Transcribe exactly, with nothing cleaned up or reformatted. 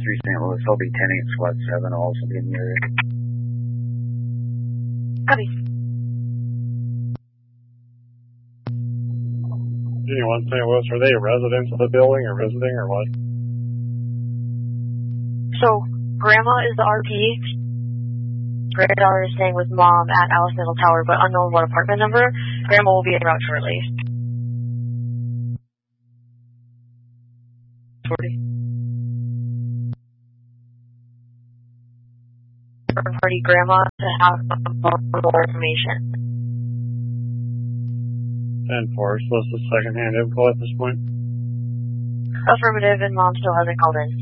three Saint Louis. I'll be ten eight Squad seven. I'll also be in the area. Copy. Anyone Saint Louis, are they residents of the building or visiting or what? So, Grandma is the R P. Granddaughter is staying with Mom at Alice Middle Tower, but unknown what apartment number. Grandma will be en route shortly. forty. Party Grandma to have more information. ten four, so what's the second hand info at this point? Affirmative, and Mom still hasn't called in.